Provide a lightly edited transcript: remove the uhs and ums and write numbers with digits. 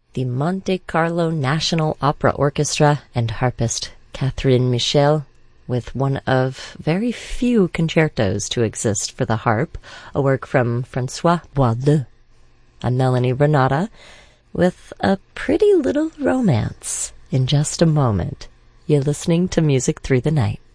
the Monte Carlo National Opera Orchestra and harpist Catherine Michel, with one of very few concertos to exist for the harp, a work from Francois Boileau. I'm Melanie Renata with a pretty little romance in just a moment. You're listening to Music Through the Night.